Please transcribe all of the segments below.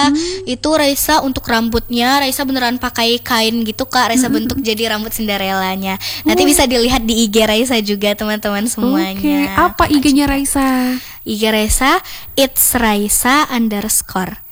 Itu Raisa untuk rambutnya, Raisa beneran pakai kain gitu Kak. Raisa bentuk jadi rambut Cinderellanya. Nanti bisa dilihat di IG Raisa juga teman-teman semuanya. Oke, apa IG-nya Raisa? IG Raisa, it's Raisa _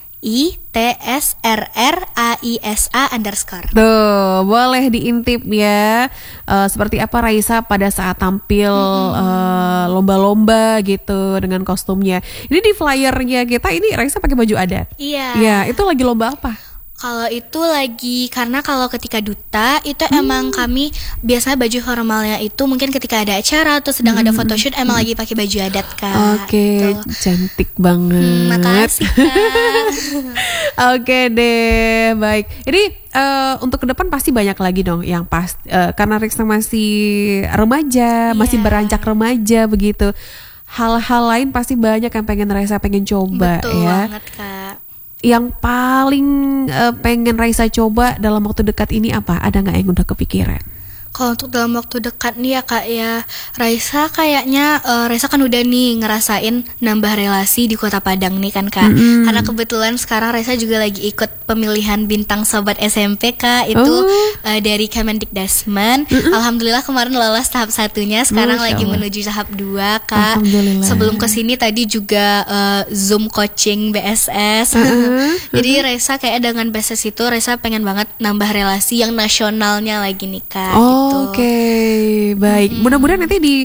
ITSRRAISA_. Tuh, boleh diintip ya. Seperti apa Raisa pada saat tampil lomba-lomba gitu dengan kostumnya. Ini di flyernya kita ini Raisa pakai baju adat. Iya. Ya, itu lagi lomba apa? Kalau itu lagi, karena kalau ketika duta itu emang kami biasanya baju formalnya itu mungkin ketika ada acara atau sedang ada photoshoot emang lagi pakai baju adat Kak. Oke, cantik banget. Makasih Kak. Oke deh, baik. Ini untuk ke depan pasti banyak lagi dong yang karena Raisa masih remaja, masih beranjak remaja begitu. Hal-hal lain pasti banyak yang Raisa pengen coba. Betul ya. banget Kak. Yang paling pengen Raisa coba dalam waktu dekat ini apa? Ada nggak yang udah kepikiran? Kalau untuk dalam waktu dekat nih ya Kak ya, Raisa kayaknya Raisa kan udah nih ngerasain nambah relasi di Kota Padang nih kan Kak. Karena kebetulan sekarang Raisa juga lagi ikut pemilihan bintang sobat SMP Kak. Itu dari Kemendikdasmen. Alhamdulillah kemarin lolos tahap 1-nya. Sekarang lagi menuju tahap 2 Kak. Sebelum kesini tadi juga Zoom coaching BSS. Jadi Raisa kayak dengan BSS itu Raisa pengen banget nambah relasi yang nasionalnya lagi nih Kak. Oke, baik. Mudah-mudahan nanti di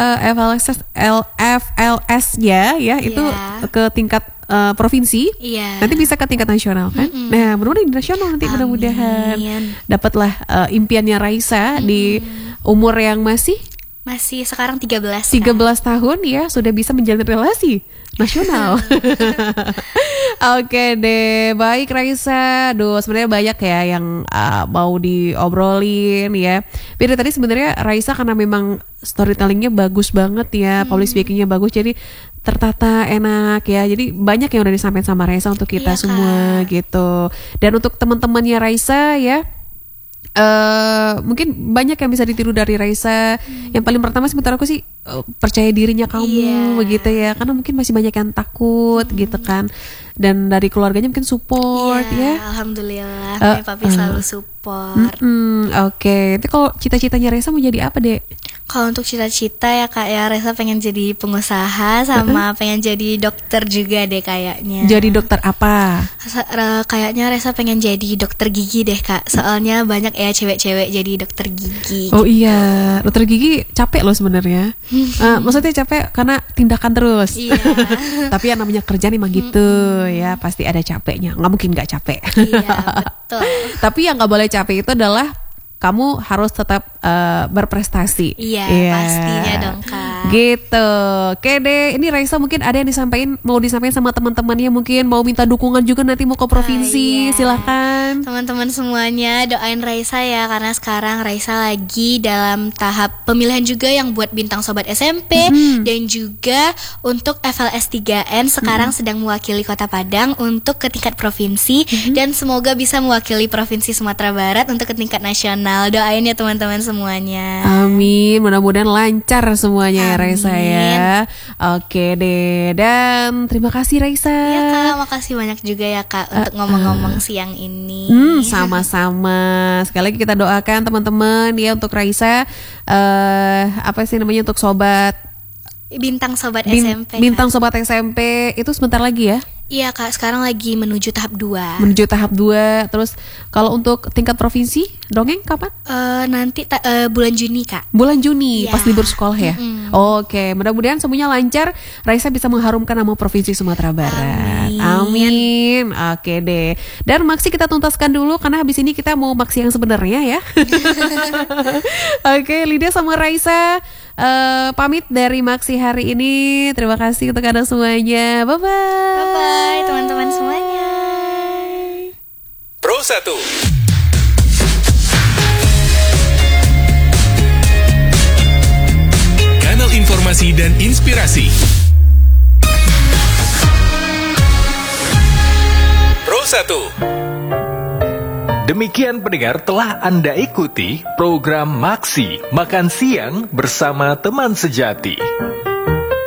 FLS-nya ya itu ke tingkat provinsi. Nanti bisa ke tingkat nasional kan. Nah, mudah-mudahan di nasional nanti mudah-mudahan dapatlah impiannya Raisa di umur yang masih sekarang 13 tahun ya, sudah bisa menjalin relasi nasional. Oke deh, baik Raisa. Sebenarnya banyak ya yang mau diobrolin ya. Tapi tadi sebenarnya Raisa karena memang storytellingnya bagus banget ya, public speakingnya bagus, jadi tertata enak ya. Jadi banyak yang udah disampaikan sama Raisa untuk kita semua gitu. Dan untuk teman-temannya Raisa ya, mungkin banyak yang bisa ditiru dari Raisa. Yang paling pertama sih menurut aku sih percaya dirinya kamu begitu ya, karena mungkin masih banyak yang takut gitu kan. Dan dari keluarganya mungkin support ya. Alhamdulillah, papi selalu support. Oke. Itu kalau cita-citanya Raisa mau jadi apa dek? Kalau untuk cita-cita ya Kak ya, Raisa pengen jadi pengusaha sama pengen jadi dokter juga deh kayaknya. Jadi dokter apa? Kayaknya Raisa pengen jadi dokter gigi deh Kak. Soalnya banyak ya cewek-cewek jadi dokter gigi. Oh gitu. Iya, dokter gigi capek loh sebenarnya. Maksudnya capek karena tindakan terus. Iya. Tapi yang namanya kerjaan emang gitu ya, pasti ada capeknya. Nggak mungkin nggak capek. Iya betul. Tapi yang nggak boleh capek itu adalah kamu harus tetap berprestasi. Iya, pastinya dong Kak. Gitu. Oke deh, ini Raisa mungkin ada yang mau disampaikan sama teman-temannya, mungkin mau minta dukungan juga nanti mau ke provinsi. Silahkan. Teman-teman semuanya doain Raisa ya, karena sekarang Raisa lagi dalam tahap pemilihan juga yang buat bintang sobat SMP dan juga untuk FLS 3N sekarang sedang mewakili Kota Padang untuk ke tingkat provinsi dan semoga bisa mewakili Provinsi Sumatera Barat untuk ke tingkat nasional. Doain ya teman-teman semuanya. Amin, mudah-mudahan lancar semuanya ya Raisa ya. Oke deh, dan terima kasih Raisa. Iya Kak, makasih banyak juga ya Kak untuk ngomong-ngomong siang ini. Sama-sama. Sekali lagi kita doakan teman-teman ya untuk Raisa, untuk sobat bintang sobat SMP. Bintang sobat SMP itu sebentar lagi ya. Iya Kak, sekarang lagi menuju tahap 2. Terus kalau untuk tingkat provinsi, dongeng kapan? Nanti bulan Juni Kak. Bulan Juni, pas libur sekolah ya? Oke, mudah-mudahan semuanya lancar. Raisa bisa mengharumkan nama Provinsi Sumatera Barat. Amin. Oke deh. Dan Maksi kita tuntaskan dulu, karena habis ini kita mau Maksi yang sebenarnya ya. Oke, Lydia sama Raisa pamit dari Maksi hari ini. Terima kasih untuk Anda semuanya. Bye-bye. Bye teman-teman semuanya. Pro 1 Kanal informasi dan inspirasi. Pro 1. Demikian pendengar, telah Anda ikuti program Maksi Makan Siang bersama Teman Sejati.